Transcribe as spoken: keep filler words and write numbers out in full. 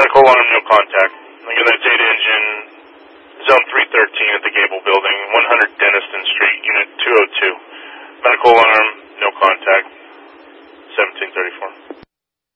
Medical alarm, no contact. Unit eight engine, zone three thirteen at the Gable building, one hundred Denniston Street, unit two oh two. Medical alarm,